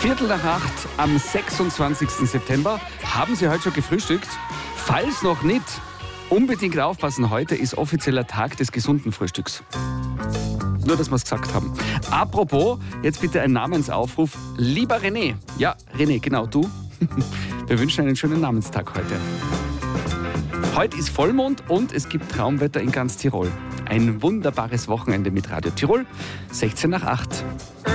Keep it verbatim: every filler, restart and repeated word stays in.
Viertel nach acht am sechsundzwanzigsten September. Haben Sie heute schon gefrühstückt? Falls noch nicht, unbedingt aufpassen. Heute ist offizieller Tag des gesunden Frühstücks. Nur, dass wir es gesagt haben. Apropos, jetzt bitte ein Namensaufruf. Lieber René. Ja, René, genau du. Wir wünschen einen schönen Namenstag heute. Heute ist Vollmond und es gibt Traumwetter in ganz Tirol. Ein wunderbares Wochenende mit Radio Tirol. sechzehn nach acht.